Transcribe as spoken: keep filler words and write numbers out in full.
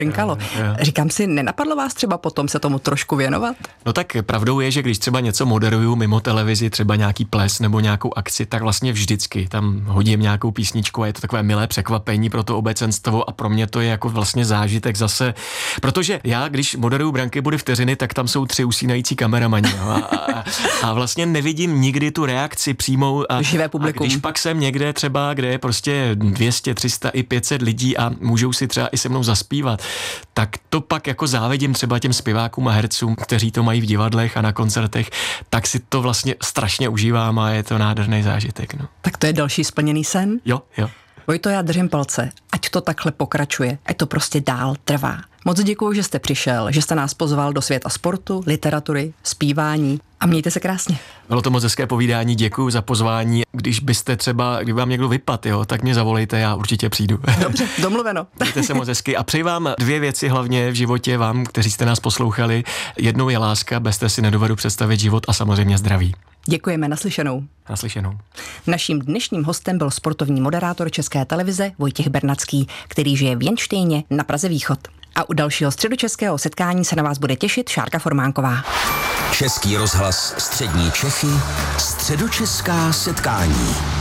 Rinkalo. Říkám si, nenapadlo vás třeba potom se tomu trošku věnovat? No tak pravdou je, že když třeba něco moderuju mimo televizi, třeba nějaký ples nebo nějakou akci, tak vlastně vždycky tam hodím nějakou písničku a je to takové milé překvapení pro to obecenstvo a pro mě to je jako vlastně zážitek zase, protože já, když moderuju Branky body vteřiny, tak tam jsou tři usínající kameramani a, a, a vlastně nevidím nikdy tu reakci přímou a, živé publikum. A když pak jsem někde třeba, kde je prostě dvě stě, tři sta i pět set lidí a můžou si třeba i se mnou zaspívat, tak to pak jako závidím třeba těm zpěvákům a hercům, kteří to mají v divadlech a na koncertech, tak si to vlastně strašně užívám a je to nádherný zážitek. No. Tak to je další splněný sen? Jo, jo. Vojto, já držím palce, ať to takhle pokračuje, ať to prostě dál trvá. Moc děkuju, že jste přišel, že jste nás pozval do světa sportu, literatury, zpívání a mějte se krásně. Bylo to moc hezké povídání, děkuju za pozvání. Když byste třeba, kdyby vám někdo vypad, jo, tak mě zavolejte, já určitě přijdu. Dobře, domluveno. Mějte se moc hezky a přeji vám dvě věci hlavně v životě, vám, kteří jste nás poslouchali. Jednou je láska, bez té si nedovedu představit život a samozřejmě zdraví. Děkujeme, naslyšenou. Naslyšenou. Naším dnešním hostem byl sportovní moderátor České televize Vojtěch Bernacký, který žije v Jenštejně na Praze Východ. A u dalšího středočeského setkání se na vás bude těšit Šárka Formánková. Český rozhlas Střední Čechy, středočeská setkání.